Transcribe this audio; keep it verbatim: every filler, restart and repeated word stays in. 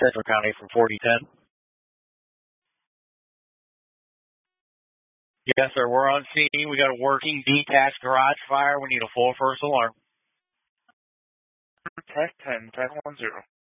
Central County from forty ten. Yes, sir. We're on scene. We got a working detached garage fire. We need a full first alarm. Tech ten, ten one zero.